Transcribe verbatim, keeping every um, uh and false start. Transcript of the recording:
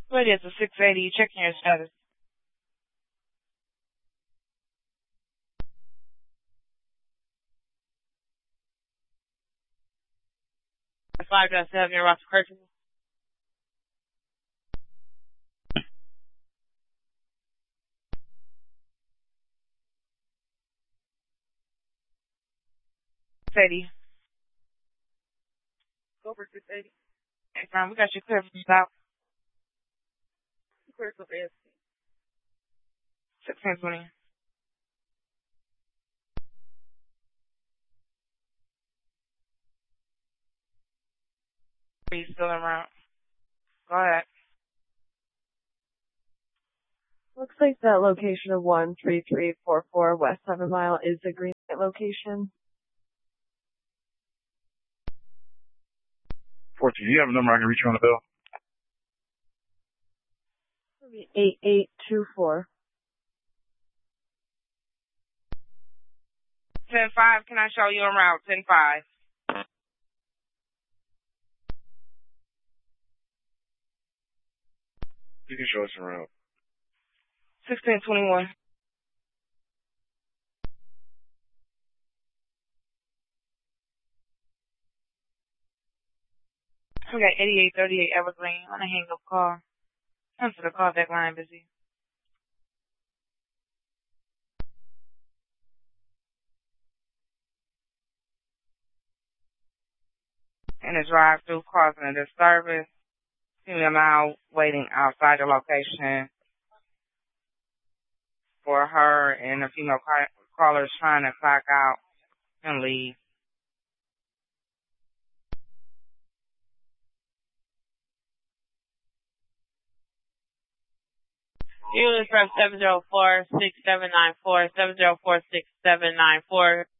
But it's a six eighty. Checking your status. Five dot seven, your roster purchase. six eighty. Go for six eighty. Hey, Brown, we got you clear from south. Clear for S. sixteen twenty. Are you still around? Go ahead. Looks like that location of one three three four four West seven Mile is the Green Light location. fourteen, do you have a number I can reach you on the bill? eight eight two four. ten five, can I show you around? ten five. You can show us around. sixteen twenty-one. We got eighty-eight thirty-eight Evergreen. On a hang up call. Answer the call back line busy. In a drive-through causing a disturbance. Female now waiting outside the location for her and the female callers trying to clock out and leave. Unit from seven zero four six seven nine four, seven zero four six seven nine four.